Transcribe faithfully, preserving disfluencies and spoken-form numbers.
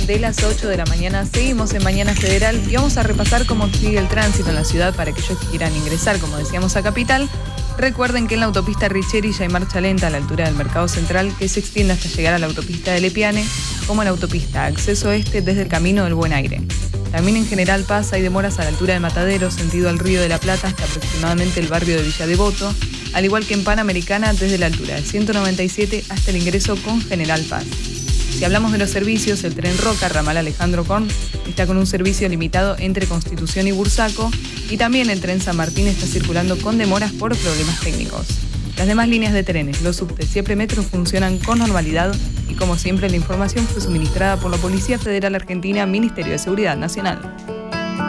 de las ocho de la mañana. Seguimos en Mañana Federal y vamos a repasar cómo sigue el tránsito en la ciudad para aquellos que quieran ingresar, como decíamos, a Capital. Recuerden que en la autopista Richeri ya hay marcha lenta a la altura del Mercado Central, que se extiende hasta llegar a la autopista de Lepiane, como en la autopista Acceso Este desde el Camino del Buen Aire. También en General Paz hay demoras a la altura de Matadero, sentido al Río de la Plata, hasta aproximadamente el barrio de Villa Devoto, al igual que en Panamericana desde la altura de ciento noventa y siete hasta el ingreso con General Paz. Si hablamos de los servicios, el tren Roca, ramal Alejandro Korn, está con un servicio limitado entre Constitución y Bursaco, y también el tren San Martín está circulando con demoras por problemas técnicos. Las demás líneas de trenes, los subtes y premetros funcionan con normalidad y, como siempre, la información fue suministrada por la Policía Federal Argentina, Ministerio de Seguridad Nacional.